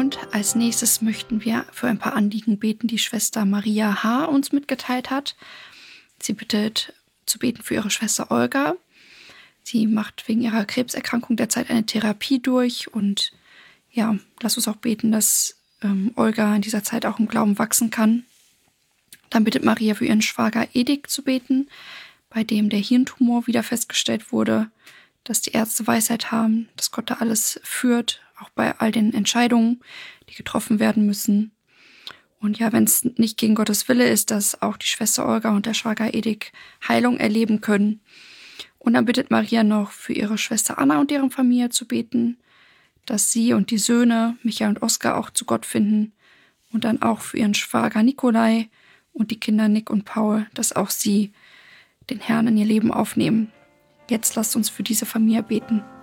Und als nächstes möchten wir für ein paar Anliegen beten, die Schwester Maria H. uns mitgeteilt hat. Sie bittet zu beten für ihre Schwester Olga. Sie macht wegen ihrer Krebserkrankung derzeit eine Therapie durch. Und ja, lass uns auch beten, dass Olga in dieser Zeit auch im Glauben wachsen kann. Dann bittet Maria für ihren Schwager Edik zu beten, bei dem der Hirntumor wieder festgestellt wurde, dass die Ärzte Weisheit haben, dass Gott da alles führt, auch bei all den Entscheidungen, die getroffen werden müssen. Und ja, wenn es nicht gegen Gottes Wille ist, dass auch die Schwester Olga und der Schwager Edik Heilung erleben können. Und dann bittet Maria noch für ihre Schwester Anna und deren Familie zu beten, dass sie und die Söhne, Michael und Oskar, auch zu Gott finden. Und dann auch für ihren Schwager Nikolai und die Kinder Nick und Paul, dass auch sie den Herrn in ihr Leben aufnehmen. Jetzt lasst uns für diese Familie beten.